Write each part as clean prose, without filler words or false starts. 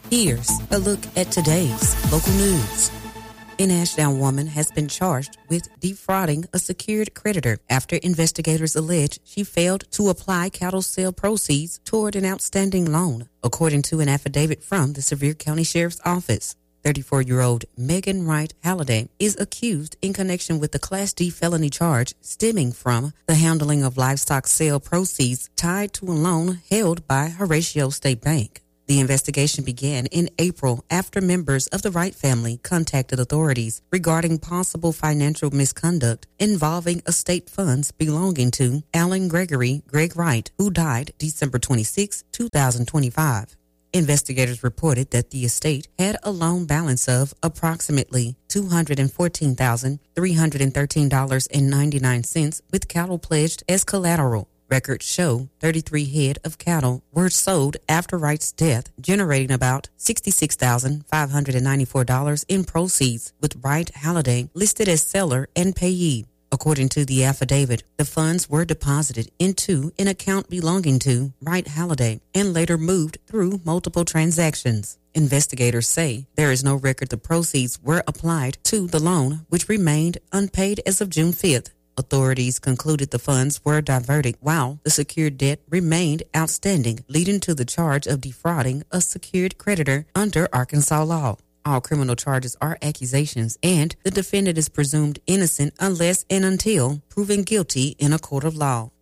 Here's a look at today's local news. An Ashdown woman has been charged with defrauding a secured creditor after investigators allege she failed to apply cattle sale proceeds toward an outstanding loan, according to an affidavit from the Sevier County Sheriff's Office. 34-year-old Megan Wright Halliday is accused in connection with the Class D felony charge stemming from the handling of livestock sale proceeds tied to a loan held by Horatio State Bank. The investigation began in April after members of the Wright family contacted authorities regarding possible financial misconduct involving estate funds belonging to Alan Gregory Greg Wright, who died December 26, 2025. Investigators reported that the estate had a loan balance of approximately $214,313.99 with cattle pledged as collateral. Records show 33 head of cattle were sold after Wright's death, generating about $66,594 in proceeds, with Wright Halliday listed as seller and payee. According to the affidavit, the funds were deposited into an account belonging to Wright Halliday and later moved through multiple transactions. Investigators say there is no record the proceeds were applied to the loan, which remained unpaid as of June 5th. Authorities concluded the funds were diverted while the secured debt remained outstanding, leading to the charge of defrauding a secured creditor under Arkansas law. All criminal charges are accusations, and the defendant is presumed innocent unless and until proven guilty in a court of law.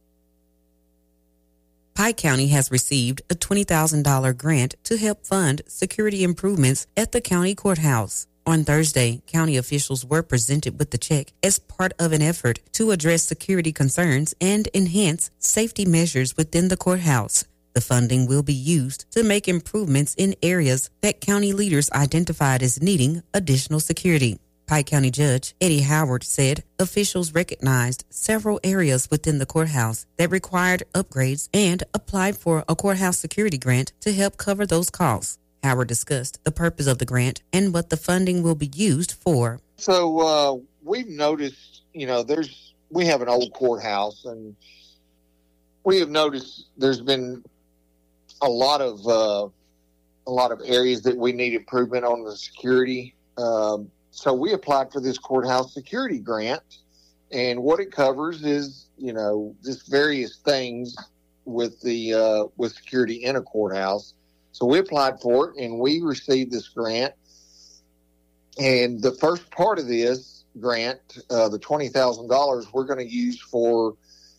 Pike County has received a $20,000 grant to help fund security improvements at the county courthouse. On Thursday, county officials were presented with the check as part of an effort to address security concerns and enhance safety measures within the courthouse. The funding will be used to make improvements in areas that county leaders identified as needing additional security. Pike County Judge Eddie Howard said officials recognized several areas within the courthouse that required upgrades and applied for a courthouse security grant to help cover those costs. Howard discussed the purpose of the grant and what the funding will be used for. So we've noticed, we have an old courthouse, and we have noticed there's been a lot of areas that we need improvement on the security. So we applied for this courthouse security grant, and what it covers is, just various things with security in a courthouse. So we applied for it, and we received this grant. And the first part of this grant, the $20,000, we're going to use for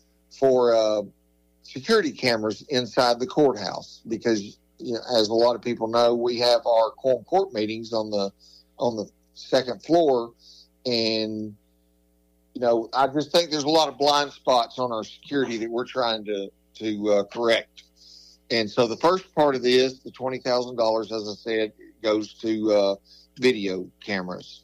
security cameras inside the courthouse, because as a lot of people know, we have our quorum court meetings on the second floor, and I just think there's a lot of blind spots on our security that we're trying to correct. And so the first part of this, the $20,000, as I said, goes to video cameras.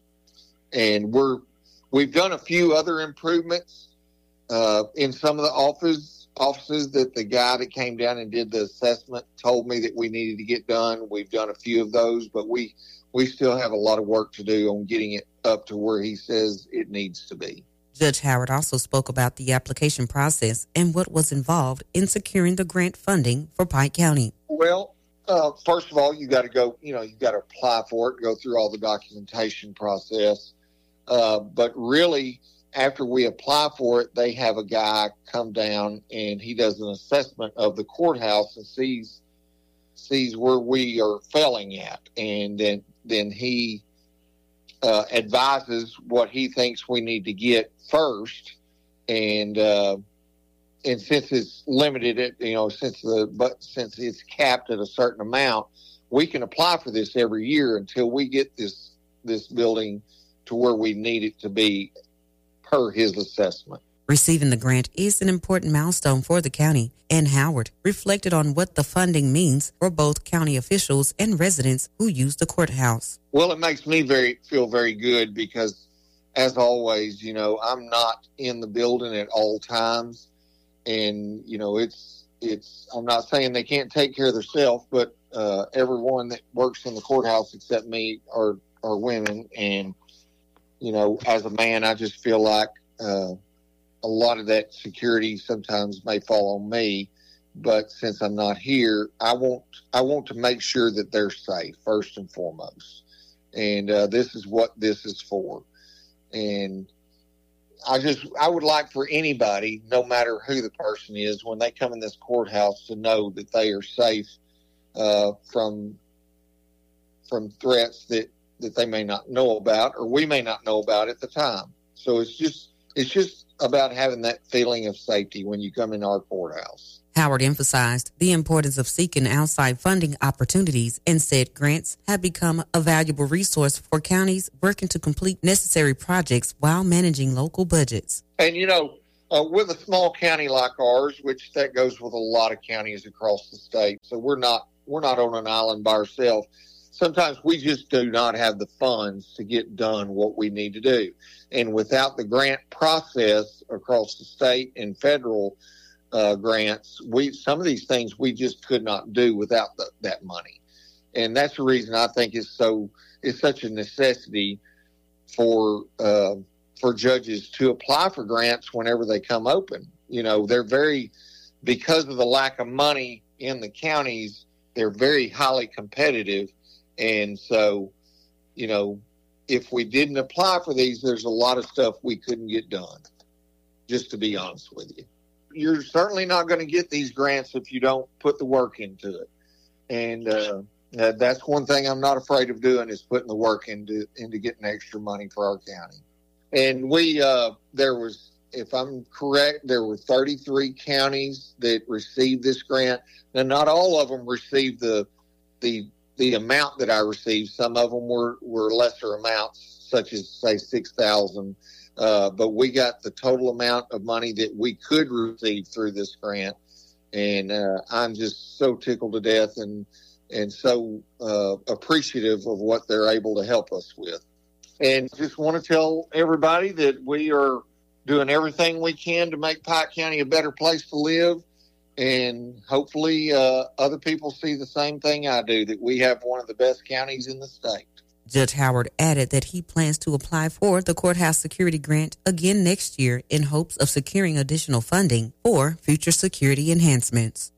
And we've done a few other improvements in some of the offices that the guy that came down and did the assessment told me that we needed to get done. We've done a few of those, but we still have a lot of work to do on getting it up to where he says it needs to be. Judge Howard also spoke about the application process and what was involved in securing the grant funding for Pike County. Well, first of all, you got to go, you got to apply for it, go through all the documentation process. But really, after we apply for it, they have a guy come down and he does an assessment of the courthouse and sees where we are failing at. And then he advises what he thinks we need to get first, and since it's limited, since it's capped at a certain amount, we can apply for this every year until we get this building to where we need it to be per his assessment. Receiving the grant is an important milestone for the county, and Howard reflected on what the funding means for both county officials and residents who use the courthouse. Well, it makes me feel very good because, as always, I'm not in the building at all times, and I'm not saying they can't take care of themselves, but everyone that works in the courthouse except me are women, and as a man, I just feel like a lot of that security sometimes may fall on me, but since I'm not here, I want to make sure that they're safe first and foremost. And this is what this is for. And I would like for anybody, no matter who the person is, when they come in this courthouse, to know that they are safe from threats that they may not know about, or we may not know about at the time. So it's just about having that feeling of safety when you come in our courthouse. Howard emphasized the importance of seeking outside funding opportunities and said grants have become a valuable resource for counties working to complete necessary projects while managing local budgets. And, with a small county like ours, which that goes with a lot of counties across the state, so we're not on an island by ourselves. Sometimes we just do not have the funds to get done what we need to do. And without the grant process across the state and federal grants, some of these things we just could not do without that money. And that's the reason I think it's such a necessity for judges to apply for grants whenever they come open. They're because of the lack of money in the counties, they're very highly competitive. And so, if we didn't apply for these, there's a lot of stuff we couldn't get done, just to be honest with you. You're certainly not going to get these grants if you don't put the work into it. And that's one thing I'm not afraid of doing, is putting the work into getting extra money for our county. And if I'm correct, there were 33 counties that received this grant. Now, not all of them received the amount that I received. Some of them were lesser amounts, such as, say, $6,000. But we got the total amount of money that we could receive through this grant. And I'm just so tickled to death and so appreciative of what they're able to help us with. And just want to tell everybody that we are doing everything we can to make Pike County a better place to live. And hopefully other people see the same thing I do, that we have one of the best counties in the state. Judge Howard added that he plans to apply for the courthouse security grant again next year in hopes of securing additional funding for future security enhancements.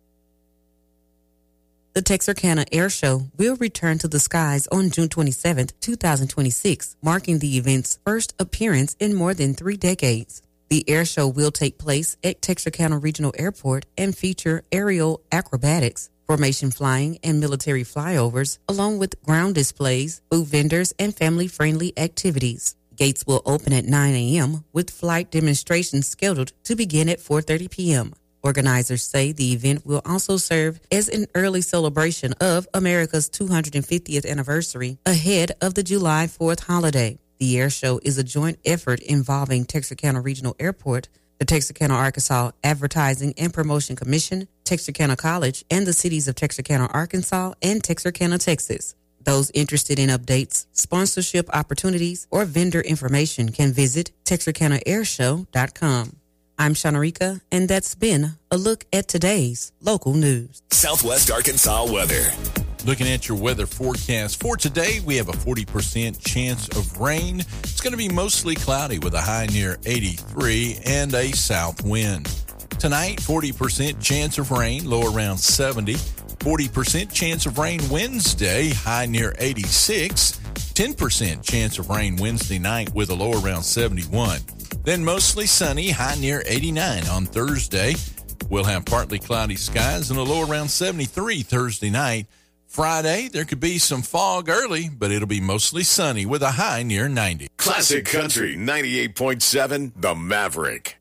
The Texarkana Air Show will return to the skies on June 27, 2026, marking the event's first appearance in more than 3 decades. The air show will take place at Texarkana Regional Airport and feature aerial acrobatics, formation flying, and military flyovers, along with ground displays, food vendors, and family-friendly activities. Gates will open at 9 a.m., with flight demonstrations scheduled to begin at 4:30 p.m. Organizers say the event will also serve as an early celebration of America's 250th anniversary ahead of the July 4th holiday. The air show is a joint effort involving Texarkana Regional Airport, the Texarkana, Arkansas Advertising and Promotion Commission, Texarkana College, and the cities of Texarkana, Arkansas, and Texarkana, Texas. Those interested in updates, sponsorship opportunities, or vendor information can visit TexarkanaAirShow.com. I'm Shanarika, and that's been a look at today's local news. Southwest Arkansas weather. Looking at your weather forecast for today, we have a 40% chance of rain. It's going to be mostly cloudy with a high near 83 and a south wind. Tonight, 40% chance of rain, low around 70. 40% chance of rain Wednesday, high near 86. 10% chance of rain Wednesday night with a low around 71. Then mostly sunny, high near 89 on Thursday. We'll have partly cloudy skies and a low around 73 Thursday night. Friday, there could be some fog early, but it'll be mostly sunny with a high near 90. Classic Country 98.7, The Maverick.